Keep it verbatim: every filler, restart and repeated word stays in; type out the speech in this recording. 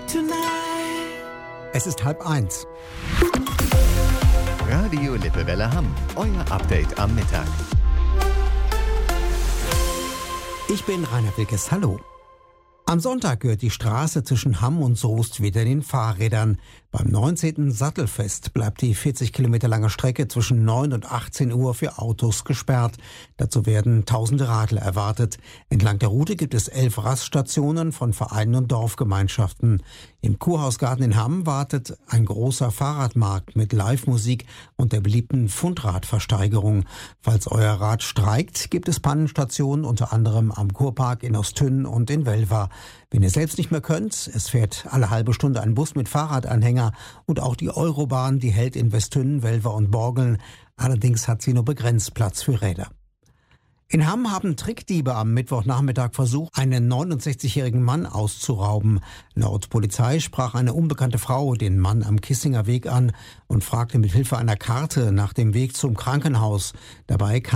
Es ist halb eins. Radio Lippewelle Hamm, euer Update am Mittag. Ich bin Rainer Wilkes, hallo. Am Sonntag gehört die Straße zwischen Hamm und Soest wieder den Fahrrädern. Beim neunzehnten Sattelfest bleibt die vierzig Kilometer lange Strecke zwischen neun und achtzehn Uhr für Autos gesperrt. Dazu werden tausende Radler erwartet. Entlang der Route gibt es elf Raststationen von Vereinen und Dorfgemeinschaften. Im Kurhausgarten in Hamm wartet ein großer Fahrradmarkt mit Live-Musik und der beliebten Fundradversteigerung. Falls euer Rad streikt, gibt es Pannenstationen unter anderem am Kurpark in Ostünn und in Welver. Wenn ihr selbst nicht mehr könnt, es fährt alle halbe Stunde ein Bus mit Fahrradanhänger und auch die Eurobahn, die hält in Westünn, Welver und Borgeln. Allerdings hat sie nur begrenzt Platz für Räder. In Hamm haben Trickdiebe am Mittwochnachmittag versucht, einen neunundsechzigjährigen Mann auszurauben. Laut Polizei sprach eine unbekannte Frau den Mann am Kissinger Weg an und fragte mit Hilfe einer Karte nach dem Weg zum Krankenhaus. Dabei kam